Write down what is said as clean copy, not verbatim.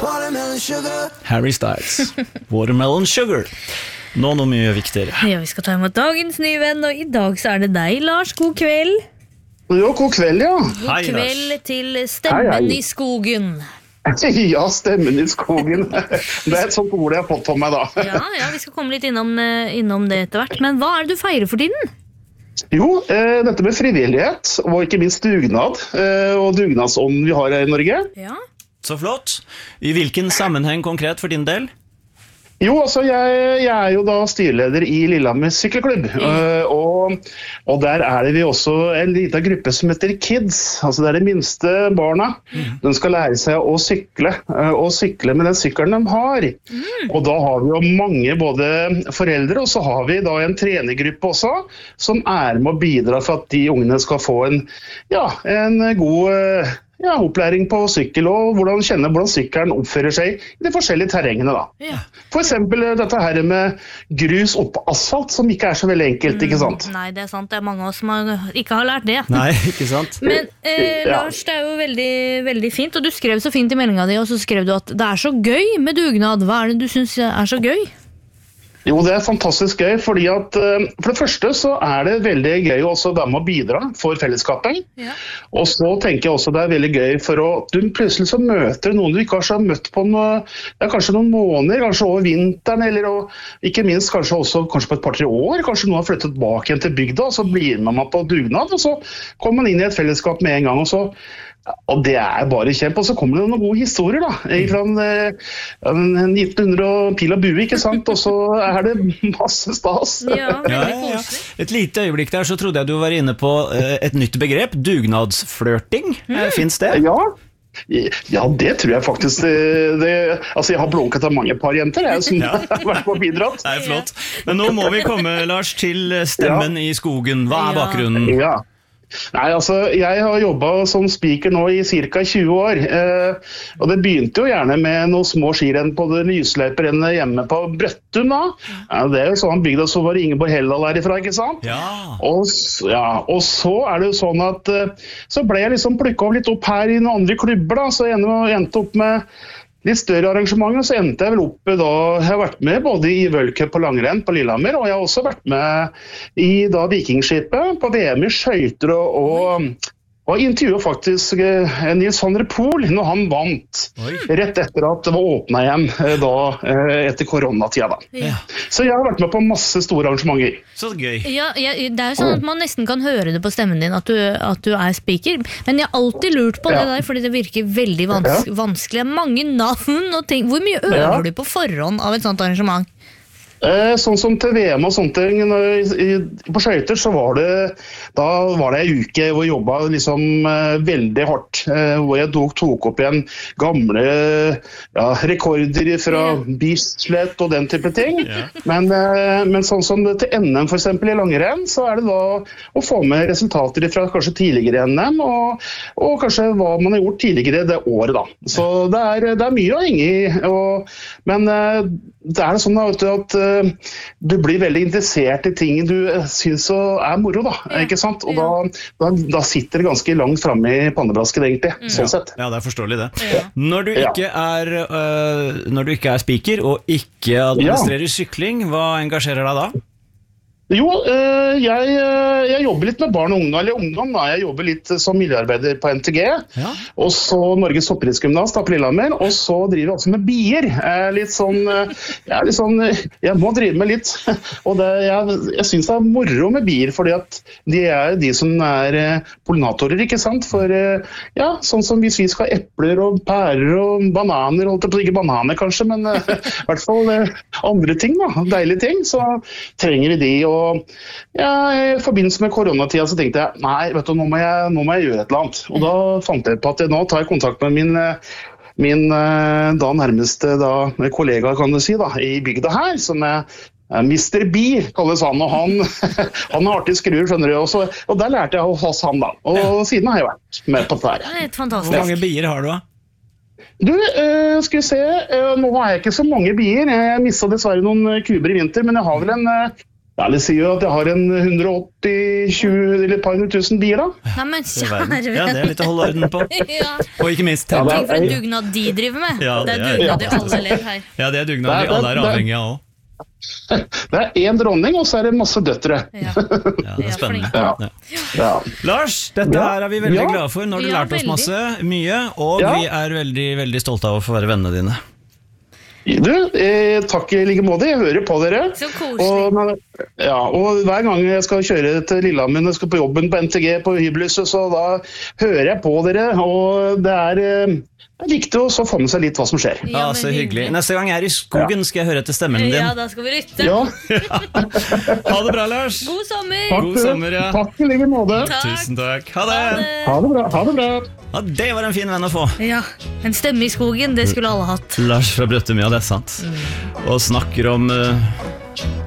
Harry Styles, Watermelon Sugar. Nå noe mye viktigere. Ja, vi skal ta imot dagens nye venn, og i dag så er det deg, Lars. God kveld. Jo, god kveld, ja. God kveld til Stemmen i skogen. Ja, Stemmen i skogen. Det er et sånt ord jeg har fått på meg da. Ja, vi skal komme litt innom det etter hvert. Men hva er det du feirer for tiden? Jo, dette med frivillighet, og ikke minst dugnad, og dugnadsånden vi har her i Norge. Ja. Så flott. I hvilken sammenheng konkret for din del? Jo, altså jeg er jo da styreleder i Lillehammer sykkelklubb, og der er det vi også en liten gruppe som heter Kids, altså det er de minste barna. De skal lære seg å sykle med den sykkelen de har. Og da har vi jo mange både foreldre, og så har vi da en trenergruppe også, som er med å bidra for at de ungene skal få en god opplæring på sykkel, og hvordan sykkelen oppfører seg i de forskjellige terrengene da. Ja. For eksempel dette her med grus oppå asfalt, som ikke er så veldig enkelt, ikke sant? Nei, det er sant. Det er mange av oss som ikke har lært det. Nei, ikke sant? Men Lars, det er jo veldig, veldig fint, og du skrev så fint i meldingen din, og så skrev du at det er så gøy med dugnad. Hva er det du synes er så gøy? Jo, det er fantastisk gøy, fordi at for det første så er det veldig gøy også være med å bidra for fellesskapet. Ja. Og så tenker jeg også det er veldig gøy for du plutselig så møter noen du ikke har så møtt på kanskje noen måneder, kanskje over vinteren, eller ikke minst kanskje på et par-tre år, kanskje noen har flyttet tilbake igjen til bygda, og så blir man på dugnad, og så kommer man inn i et fellesskap med en gang, og det er bare kjempe, og så kommer det noen gode historier da, fra 1900 og pil og bue, ikke sant? Og så er det masse stas. Ja. Et lite øyeblikk der så trodde jeg du var inne på et nytt begrep, dugnadsflørting. Finns det? Ja, det tror jeg faktisk. Altså, jeg har blunket av mange par jenter som har vært på bidratt. Det er flott. Men nå må vi komme, Lars, til Stemmen i skogen. Hva er bakgrunnen? Ja. Nei, altså, jeg har jobbet som speaker nå i cirka 20 år, og det begynte jo gjerne med noen små skirenn på det lysløyperrennet hjemme på Brøttun da. Ja, det er jo sånn bygda så var Ingeborg Helldal herifra, ikke sant? Ja. Og så er det jo sånn at så ble jeg liksom plukket litt opp her i noen andre klubber da, så jeg endte opp med litt større arrangementer, så endte jeg vel opp da, jeg har vært med både i World Cup på langrenn på Lillehammer, og jeg har også vært med i da Vikingskipet på VM i skøyter og intervjuet faktisk Nils van der Poel når han vant. Rett etter at det var åpnet igjen da, etter koronatida da. Ja. Så jeg har vært med på masse store arrangementer. Så gøy. Ja, det er jo sånn at man nesten kan høre det på stemmen din at du er speaker, men jeg har alltid lurt på det der, fordi det virker veldig vanskelig. Mange navn og ting. Hvor mye øver du på forhånd av et sånt arrangement? Sånn som til VM og sånne ting, på skøyter så var det en uke hvor jeg jobbet liksom veldig hardt, hvor jeg tok opp igjen gamle rekorder fra Bislett og den type ting. Men sånn som det til NM for eksempel i langrenn, så er det da å få med resultater fra kanskje tidligere NM, og kanskje hva man har gjort tidligere det året da. Så det er mye å henge i, men det er sånn at du blir veldig interessert i ting du synes er moro da, ikke sant? Og da sitter det ganske langt fremme i pannebrasken egentlig, sånn sett. Ja, det er forståelig det. Når du ikke er speaker og ikke administrerer sykling, hva engasjerer deg da? Jo, jeg jobber litt med barn og ungdom da. Jeg jobber litt som miljøarbeider på NTG, og så Norges Toppidrettsgymnas på Lillehammer, og så driver jeg også med bier. Jeg må drive med litt, og jeg synes det er moro med bier, fordi at de er de som er pollinatorer, ikke sant? For sånn som hvis vi skal ha epler og pærer og bananer, ikke bananer kanskje, men i hvert fall andre ting da, deilige ting, så trenger vi de, og i forbindelse med koronatida så tenkte jeg, nei, vet du, nå må jeg gjøre et eller annet. Og da fant jeg på at nå tar jeg kontakt med min da nærmeste kollega, kan du si, da, i bygda her, som Mr. B, kalles han, og han har artig skruer, skjønner du, og der lærte jeg hos han da, og siden har jeg vært med på det her. Det er fantastisk. Hvor mange bier har du da? Du, skal vi se, nå har jeg ikke så mange bier, jeg mistet dessverre noen kuber i vinter, men jeg har vel Ja, det sier jo at jeg har en 180-20 eller et par 100 000 bier da. Nei, men kjære Ja, det er litt å holde orden på. Ja. Og ikke minst Ja, Tenk for en dugnad de driver med. Ja, det det er er- dugnad i alle ledd her. Ja, det er dugnad vi alle er avhengige av også. Det er en dronning, og så er det masse døtre. Ja. Ja, det er Ja, spennende. Ja. Ja. Ja. Lars, dette Ja. her er vi veldig Ja. glade for. Nå har du Ja, lært oss veldig. mye, og Ja. vi er veldig, veldig stolte av å få være vennene dine. Du, takk i like måte. Jeg hører på dere. Så koselig. Og hver gang jeg skal kjøre til Lillehammer, jeg skal på jobben på NTG på hybelhuset, så da hører jeg på dere, og det er viktig å så få med seg litt hva som skjer. Ja, men så hyggelig. Neste gang jeg er i skogen, skal jeg høre etter stemmen din. Ja, da skal vi lytte. Ja, Ha det bra, Lars. God sommer! takk, God sommer, ja. Takk i like måte. Takk. Tusen takk. Ha det. Ha det bra. Ha det bra. Ja, det var en fin venn å få. Ja, en stemme i skogen, det skulle alle hatt. Lars fra Brøttumia, det er sant. Og snakker om